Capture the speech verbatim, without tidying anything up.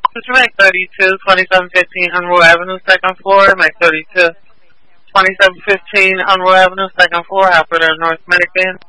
This is Mac thirty-two, twenty-seven fifteen Unruh Avenue, second floor. Mac thirty-two, twenty-seven fifteen Unruh Avenue, second floor. Alfred North Medic Band.